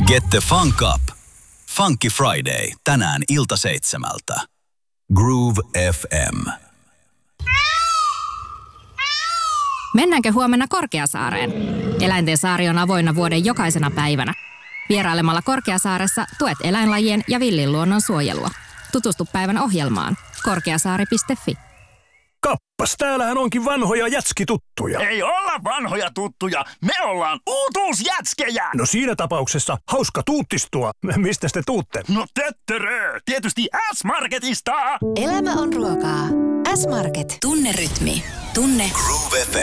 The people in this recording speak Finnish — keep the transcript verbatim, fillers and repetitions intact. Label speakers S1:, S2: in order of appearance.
S1: Get the funk up. Funky Friday. Tänään ilta seitsemältä. Groove F M.
S2: Mennäänkö huomenna Korkeasaareen? Eläinten saari on avoinna vuoden jokaisena päivänä. Vierailemalla Korkeasaaressa tuet eläinlajien ja villin luonnon suojelua. Tutustu päivän ohjelmaan. korkeasaari piste fi.
S3: Kappas, täällähän onkin vanhoja jätskituttuja.
S4: Ei olla vanhoja tuttuja, me ollaan uutuusjätskejä!
S3: No siinä tapauksessa hauska tuuttistua. Mistä te tuutte?
S4: No töttörö, tietysti S-Marketista!
S5: Elämä on ruokaa. S-Market.
S6: Tunne rytmi. Tunne
S1: Groove F M.